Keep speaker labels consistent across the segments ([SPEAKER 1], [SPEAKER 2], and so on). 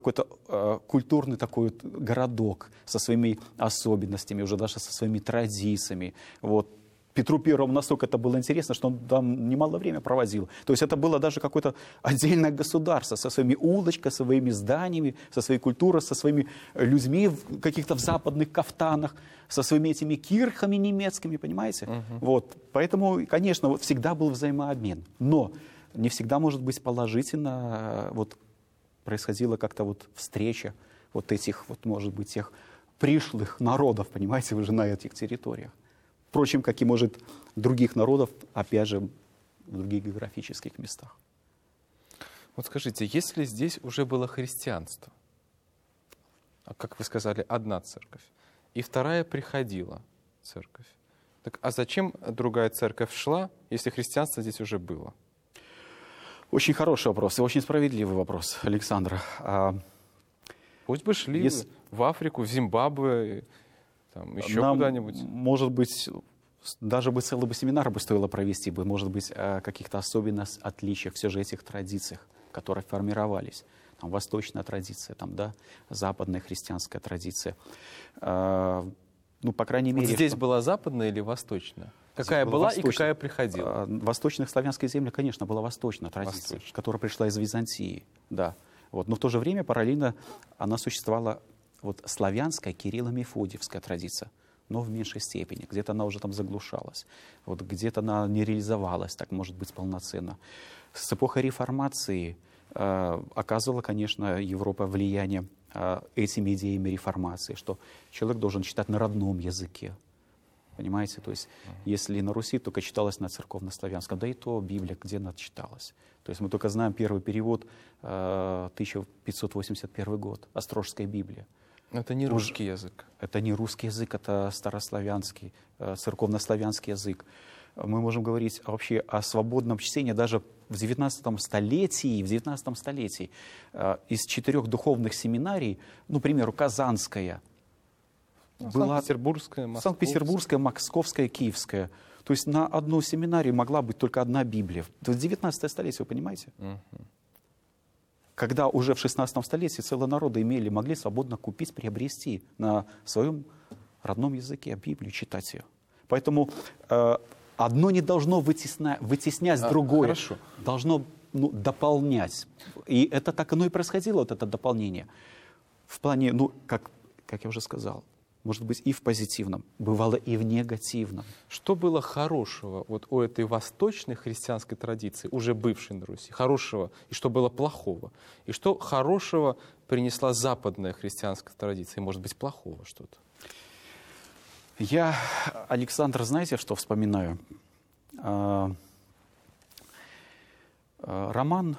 [SPEAKER 1] какой-то культурный такой вот городок со своими особенностями, уже даже со своими традициями. Вот. Петру Первому настолько это было интересно, что он там немало времени проводил. То есть это было даже какое-то отдельное государство со своими улочками, со своими зданиями, со своей культурой, со своими людьми в каких-то в западных кафтанах, со своими этими кирхами немецкими, понимаете? Вот. Поэтому, конечно, вот всегда был взаимообмен. Но не всегда может быть положительно. Вот происходила как-то вот встреча вот этих, вот, может быть, тех пришлых народов, понимаете, уже на этих территориях. Впрочем, как и, может, других народов, опять же, в других географических местах.
[SPEAKER 2] Вот скажите, если здесь уже было христианство, а как вы сказали, одна церковь, и вторая приходила церковь, так а зачем другая церковь шла, если христианство здесь уже было?
[SPEAKER 1] Очень хороший вопрос и очень справедливый вопрос, Александр.
[SPEAKER 2] Пусть бы шли в Африку, в Зимбабве, там, еще куда-нибудь.
[SPEAKER 1] Может быть, даже бы целый бы семинар бы стоило провести, бы, может быть, о каких-то особенных отличиях все же этих традициях, которые формировались. Там восточная традиция, там, да, западная христианская традиция. Ну, по крайней мере...
[SPEAKER 2] Вот здесь была западная или восточная? Какая была и какая приходила?
[SPEAKER 1] В восточных славянских землях, конечно, была восточная традиция, которая пришла из Византии, да. Вот. Но в то же время параллельно она существовала, вот, славянская кирилло-мефодиевская традиция, но в меньшей степени. Где-то она уже там заглушалась, вот, где-то она не реализовалась, так может быть, полноценно. С эпохой реформации оказывала, конечно, Европа влияние этими идеями реформации, что человек должен читать на родном языке. Понимаете? То есть, если на Руси только читалось на церковнославянском, да и то Библия где она читалась. То есть мы только знаем первый перевод 1581 год, Острожская Библия.
[SPEAKER 2] Это не русский язык.
[SPEAKER 1] Это не русский язык, это старославянский, церковнославянский язык. Мы можем говорить вообще о свободном чтении даже в 19 столетии. В 19 столетии из 4 духовных семинарий, ну, к примеру, Казанская, была Санкт-Петербургская, Московская, Киевская. То есть на одну семинарию могла быть только одна Библия. То есть 19 столетие, вы понимаете? Когда уже в 16 столетии целые народы могли свободно купить, приобрести на своем родном языке Библию, читать ее. Поэтому одно не должно вытеснять другое.
[SPEAKER 2] Хорошо.
[SPEAKER 1] Должно дополнять. И это так оно и происходило, вот это дополнение. В плане, ну, как я уже сказал, может быть, и в позитивном, бывало и в негативном.
[SPEAKER 2] Что было хорошего вот у этой восточной христианской традиции, уже бывшей на Руси, хорошего, и что было плохого? И что хорошего принесла западная христианская традиция, и, может быть, плохого что-то?
[SPEAKER 1] Я, Александр, знаете, что вспоминаю? Роман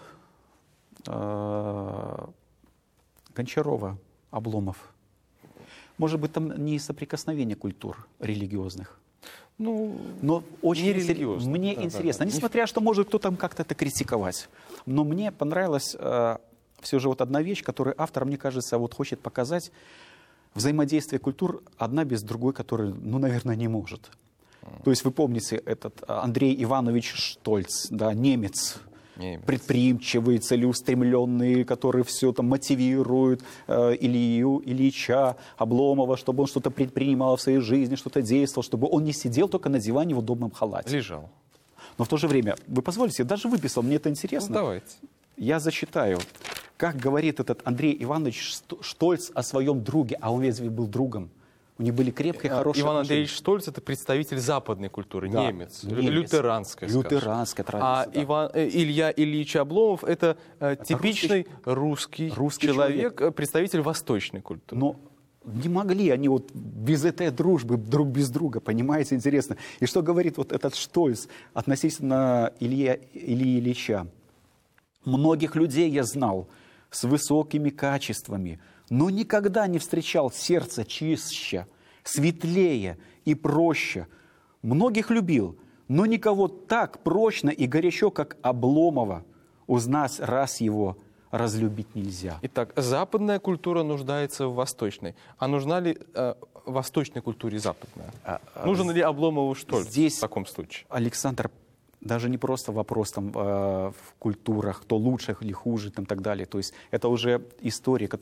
[SPEAKER 1] Гончарова «Обломов». Может быть, там не соприкосновение культур религиозных.
[SPEAKER 2] Ну,
[SPEAKER 1] но очень
[SPEAKER 2] религиозно.
[SPEAKER 1] Мне интересно. Несмотря, что может кто-то там как-то это критиковать. Но мне понравилась все же вот одна вещь, которую автор, мне кажется, вот хочет показать взаимодействие культур одна без другой, которая, ну, наверное, не может. То есть вы помните этот Андрей Иванович Штольц, да, немец. Предприимчивый, целеустремленный, который все там мотивирует Илью, Ильича, Обломова, чтобы он что-то предпринимал в своей жизни, что-то действовал, чтобы он не сидел только на диване в удобном халате.
[SPEAKER 2] Лежал.
[SPEAKER 1] Но в то же время, вы позволите, я даже выписал, мне это интересно.
[SPEAKER 2] Ну, давайте.
[SPEAKER 1] Я зачитаю, как говорит этот Андрей Иванович Штольц о своем друге, а он ведь был другом. У них были крепкие, хорошие
[SPEAKER 2] Иван Андреевич Штольц — это представитель западной культуры, да, немец, лютеранская,
[SPEAKER 1] лютеранская традиция.
[SPEAKER 2] А да. Илья Ильич Обломов — это типичный русский человек, представитель восточной культуры.
[SPEAKER 1] Но не могли они вот без этой дружбы друг без друга, понимаете, интересно. И что говорит вот этот Штольц относительно Ильи Ильича? Многих людей я знал с высокими качествами, но никогда не встречал сердце чище, светлее и проще. Многих любил, но никого так прочно и горячо, как Обломова, узнать раз его разлюбить нельзя.
[SPEAKER 2] Итак, западная культура нуждается в восточной. А нужна ли восточной культуре западная? Нужен ли Обломову Штольц
[SPEAKER 1] здесь,
[SPEAKER 2] в таком случае?
[SPEAKER 1] Александр, даже не просто вопрос там, в культурах, кто лучше или хуже там, так далее. То есть это уже история,